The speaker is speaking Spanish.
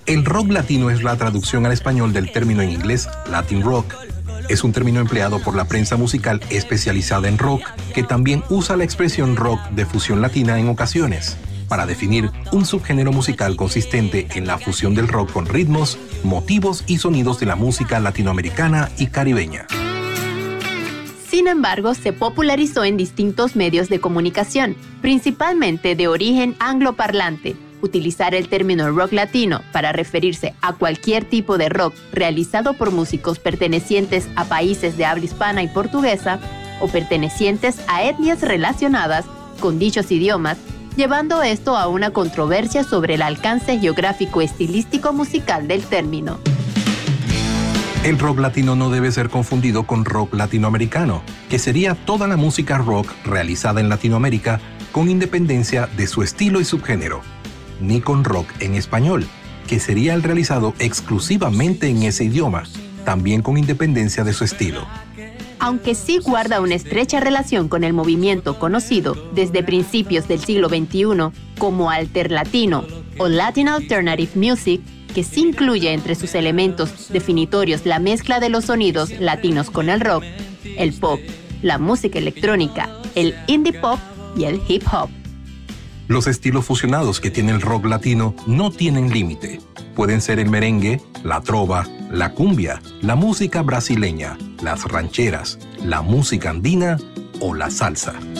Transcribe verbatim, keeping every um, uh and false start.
El rock latino es la traducción al español del término en inglés Latin Rock. Es un término empleado por la prensa musical especializada en rock, que también usa la expresión rock de fusión latina en ocasiones, para definir un subgénero musical consistente en la fusión del rock con ritmos, motivos y sonidos de la música latinoamericana y caribeña. Sin embargo, se popularizó en distintos medios de comunicación, principalmente de origen angloparlante. Utilizar el término rock latino para referirse a cualquier tipo de rock realizado por músicos pertenecientes a países de habla hispana y portuguesa o pertenecientes a etnias relacionadas con dichos idiomas, llevando esto a una controversia sobre el alcance geográfico estilístico musical del término. El rock latino no debe ser confundido con rock latinoamericano, que sería toda la música rock realizada en Latinoamérica con independencia de su estilo y subgénero, ni con rock en español, que sería el realizado exclusivamente en ese idioma, también con independencia de su estilo. Aunque sí guarda una estrecha relación con el movimiento conocido desde principios del siglo veintiuno como alterlatino o Latin Alternative Music, que sí incluye entre sus elementos definitorios la mezcla de los sonidos latinos con el rock, el pop, la música electrónica, el indie pop y el hip hop. Los estilos fusionados que tiene el rock latino no tienen límite. Pueden ser el merengue, la trova, la cumbia, la música brasileña, las rancheras, la música andina o la salsa.